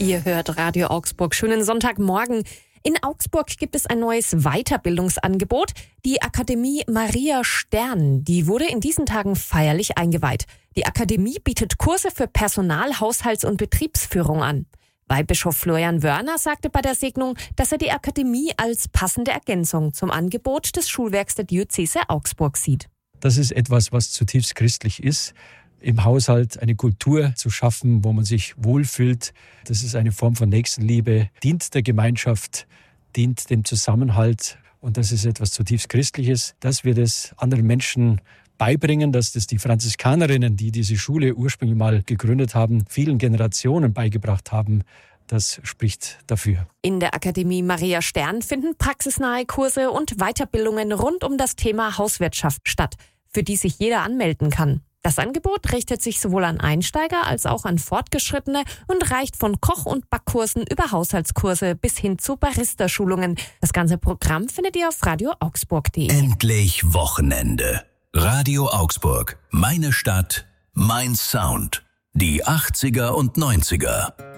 Ihr hört Radio Augsburg. Schönen Sonntagmorgen. In Augsburg gibt es ein neues Weiterbildungsangebot. Die Akademie Maria Stern, die wurde in diesen Tagen feierlich eingeweiht. Die Akademie bietet Kurse für Personal-, Haushalts- und Betriebsführung an. Weihbischof Florian Wörner sagte bei der Segnung, dass er die Akademie als passende Ergänzung zum Angebot des Schulwerks der Diözese Augsburg sieht. Das ist etwas, was zutiefst christlich ist. Im Haushalt eine Kultur zu schaffen, wo man sich wohlfühlt. Das ist eine Form von Nächstenliebe, dient der Gemeinschaft, dient dem Zusammenhalt. Und das ist etwas zutiefst Christliches, dass wir das anderen Menschen beibringen, dass das die Franziskanerinnen, die diese Schule ursprünglich mal gegründet haben, vielen Generationen beigebracht haben. Das spricht dafür. In der Akademie Maria Stern finden praxisnahe Kurse und Weiterbildungen rund um das Thema Hauswirtschaft statt, für die sich jeder anmelden kann. Das Angebot richtet sich sowohl an Einsteiger als auch an Fortgeschrittene und reicht von Koch- und Backkursen über Haushaltskurse bis hin zu Barista-Schulungen. Das ganze Programm findet ihr auf radioaugsburg.de. Endlich Wochenende. Radio Augsburg. Meine Stadt, mein Sound. Die 80er und 90er.